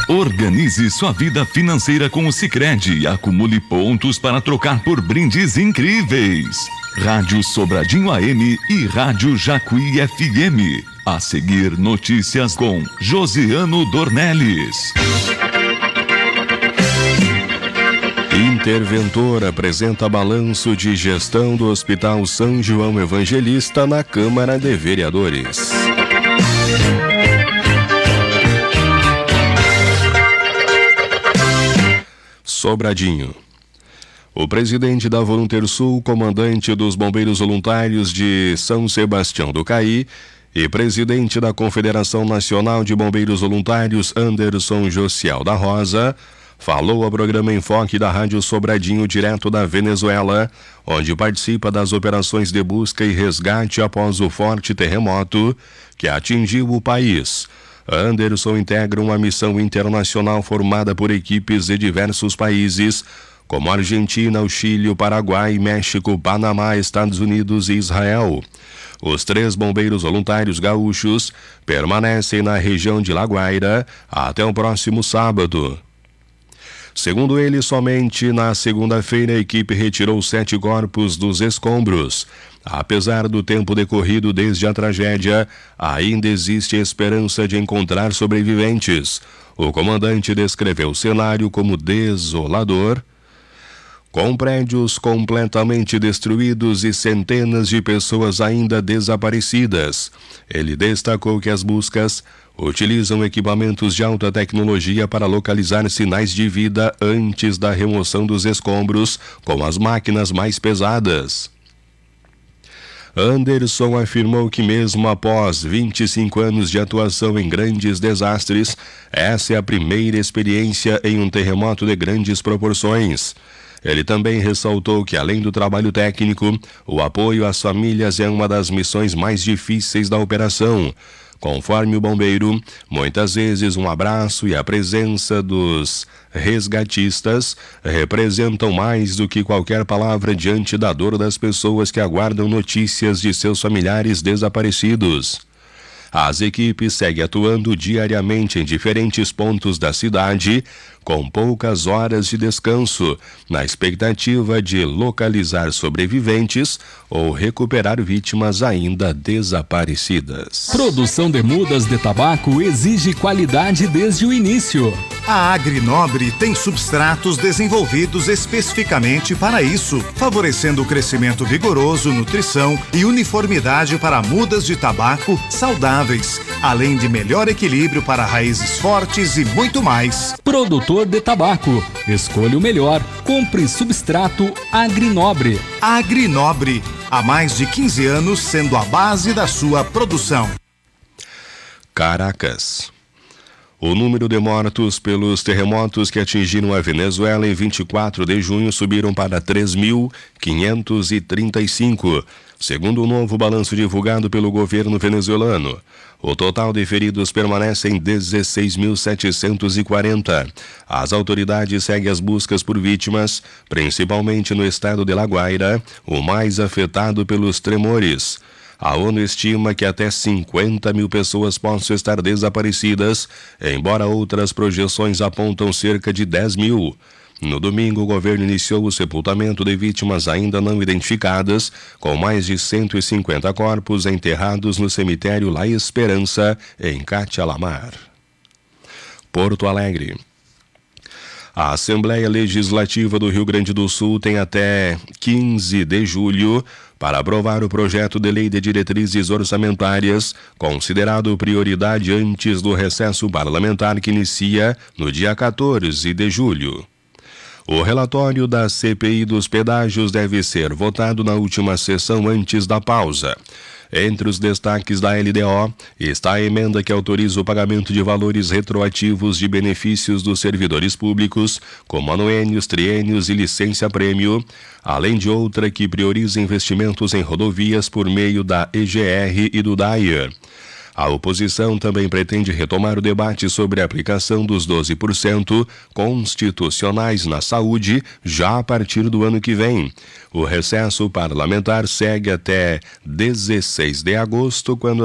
Organize sua vida financeira com o Sicredi e acumule pontos para trocar por brindes incríveis. Rádio Sobradinho AM e Rádio Jacuí FM. A seguir, notícias com Josiano Dornelles. Interventor apresenta balanço de gestão do Hospital São João Evangelista na Câmara de Vereadores. Sobradinho. O presidente da Voluntersul, comandante dos Bombeiros Voluntários de São Sebastião do Caí e presidente da Confederação Nacional de Bombeiros Voluntários, Anderson Josiel da Rosa, falou ao programa Enfoque da Rádio Sobradinho, direto da Venezuela, onde participa das operações de busca e resgate após o forte terremoto que atingiu o país. Anderson integra uma missão internacional formada por equipes de diversos países, como Argentina, o Chile, o Paraguai, México, Panamá, Estados Unidos e Israel. Os 3 bombeiros voluntários gaúchos permanecem na região de La Guaira até o próximo sábado. Segundo ele, somente na segunda-feira a equipe retirou 7 corpos dos escombros. Apesar do tempo decorrido desde a tragédia, ainda existe esperança de encontrar sobreviventes. O comandante descreveu o cenário como desolador, com prédios completamente destruídos e centenas de pessoas ainda desaparecidas. Ele destacou que as buscas utilizam equipamentos de alta tecnologia para localizar sinais de vida antes da remoção dos escombros com as máquinas mais pesadas. Anderson afirmou que mesmo após 25 anos de atuação em grandes desastres, essa é a primeira experiência em um terremoto de grandes proporções. Ele também ressaltou que, além do trabalho técnico, o apoio às famílias é uma das missões mais difíceis da operação. Conforme o bombeiro, muitas vezes um abraço e a presença dos resgatistas representam mais do que qualquer palavra diante da dor das pessoas que aguardam notícias de seus familiares desaparecidos. As equipes seguem atuando diariamente em diferentes pontos da cidade, com poucas horas de descanso, na expectativa de localizar sobreviventes ou recuperar vítimas ainda desaparecidas. Produção de mudas de tabaco exige qualidade desde o início. A Agrinobre tem substratos desenvolvidos especificamente para isso, favorecendo o crescimento vigoroso, nutrição e uniformidade para mudas de tabaco saudáveis, além de melhor equilíbrio para raízes fortes e muito mais. Produtor de tabaco. Escolha o melhor. Compre substrato Agrinobre. Agrinobre, há mais de 15 anos sendo a base da sua produção. Caracas. O número de mortos pelos terremotos que atingiram a Venezuela em 24 de junho subiram para 3.535, segundo o novo balanço divulgado pelo governo venezuelano. O total de feridos permanece em 16.740. As autoridades seguem as buscas por vítimas, principalmente no estado de La Guaira, o mais afetado pelos tremores. A ONU estima que até 50 mil pessoas possam estar desaparecidas, embora outras projeções apontam cerca de 10 mil. No domingo, o governo iniciou o sepultamento de vítimas ainda não identificadas, com mais de 150 corpos enterrados no cemitério La Esperança, em Catialamar. Porto Alegre. A Assembleia Legislativa do Rio Grande do Sul tem até 15 de julho para aprovar o projeto de lei de diretrizes orçamentárias, considerado prioridade antes do recesso parlamentar que inicia no dia 14 de julho. O relatório da CPI dos pedágios deve ser votado na última sessão antes da pausa. Entre os destaques da LDO está a emenda que autoriza o pagamento de valores retroativos de benefícios dos servidores públicos, como anuênios, triênios e licença-prêmio, além de outra que prioriza investimentos em rodovias por meio da EGR e do DAIR. A oposição também pretende retomar o debate sobre a aplicação dos 12% constitucionais na saúde já a partir do ano que vem. O recesso parlamentar segue até 16 de agosto, quando